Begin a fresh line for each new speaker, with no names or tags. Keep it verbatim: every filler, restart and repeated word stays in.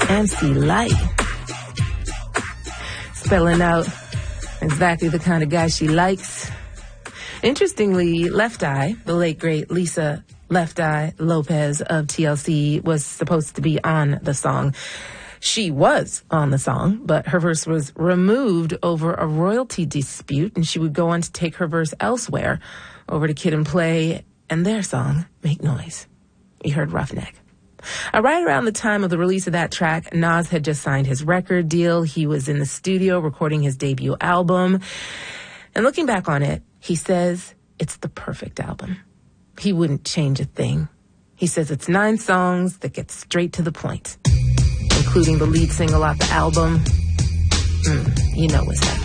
M C Lyte. Spelling out exactly the kind of guy she likes. Interestingly, Left Eye, the late great Lisa Left Eye Lopez of T L C, was supposed to be on the song. She was on the song, but her verse was removed over a royalty dispute, and she would go on to take her verse elsewhere, over to Kid and Play and their song, Make Noise. You heard Roughneck. Uh, right around the time of the release of that track, Nas had just signed his record deal. He was in the studio recording his debut album. And looking back on it, he says it's the perfect album. He wouldn't change a thing. He says it's nine songs that get straight to the point, including the lead single off the album. Mm, you know what's happening.